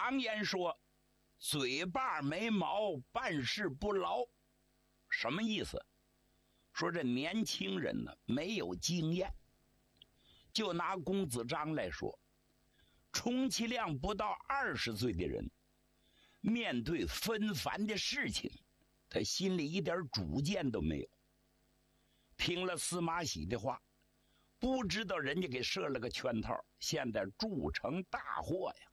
常言说，嘴巴没毛，办事不牢。什么意思？说这年轻人呢没有经验。就拿公子章来说，充其量不到20岁的人，面对纷繁的事情，他心里一点主见都没有。听了司马喜的话，不知道人家给设了个圈套，现在铸成大祸呀，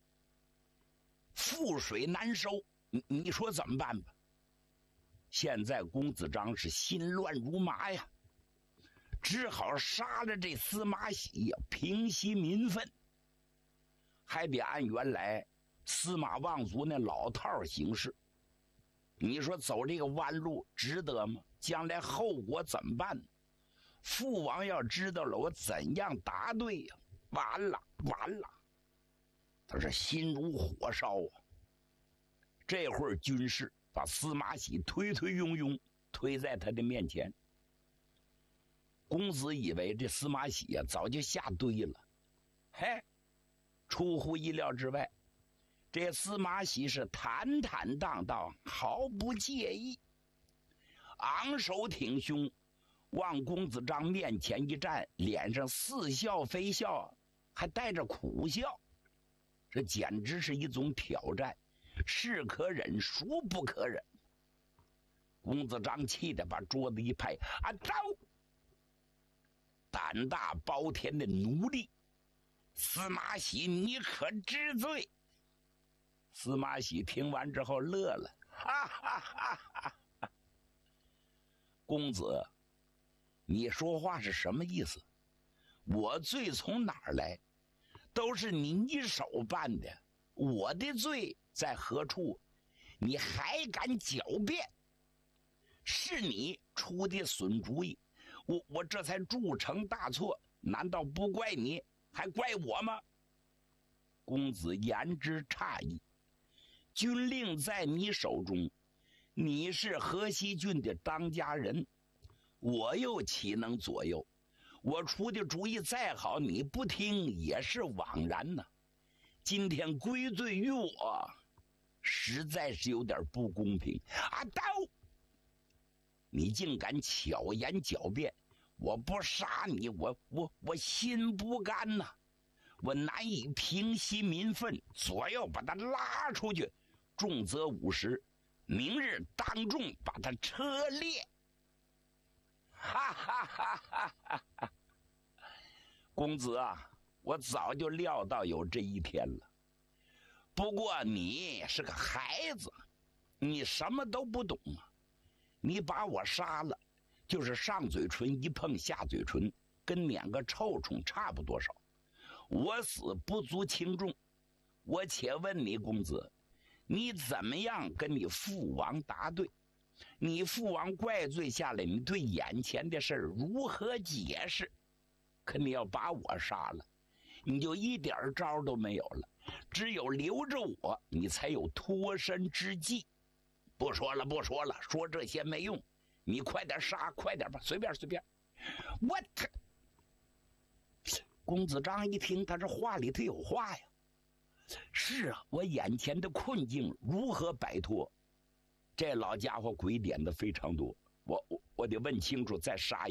覆水难收。你说怎么办吧？现在公子章是心乱如麻呀，只好杀了这司马喜呀，平息民愤。还得按原来司马望族那老套行事。你说走这个弯路值得吗？将来后果怎么办？父王要知道了，我怎样答对呀？完了完了！他是心如火烧啊。这会儿军士把司马喜推推拥拥推在他的面前。公子以为这司马喜早就下堆了，嘿，出乎意料之外，这司马喜是坦坦荡荡，毫不介意，昂首挺胸，往公子章面前一站，脸上似笑非笑，还带着苦笑。这简直是一种挑战，是可忍孰不可忍。公子章气得把桌子一拍，啊，招！胆大包天的奴隶，司马喜，你可知罪？司马喜听完之后乐了，哈哈哈哈哈！公子，你说话是什么意思？我罪从哪儿来？都是你一手办的，我的罪在何处？你还敢狡辩？是你出的损主意，我这才铸成大错，难道不怪你，还怪我吗？公子言之诧异，军令在你手中，你是河西郡的当家人，我又岂能左右？我出的主意再好，你不听也是枉然呢。今天归罪于我，实在是有点不公平。啊，刀！你竟敢巧言狡辩，我不杀你，我心不甘呐，我难以平息民愤，左右把他拉出去，重则50，明日当众把他车裂。哈哈哈哈哈哈！公子啊，我早就料到有这一天了。不过你是个孩子，你什么都不懂啊。你把我杀了，就是上嘴唇一碰下嘴唇，跟撵个臭虫差不多少。我死不足轻重。我且问你，公子，你怎么样跟你父王答对？你父王怪罪下来，你对眼前的事如何解释？可你要把我杀了，你就一点招都没有了，只有留着我，你才有脱身之计。不说了，说这些没用，你快点杀，快点吧，随便。我他！公子章一听，他这话里头有话呀。是啊，我眼前的困境如何摆脱？这老家伙鬼点子非常多，我得问清楚再杀。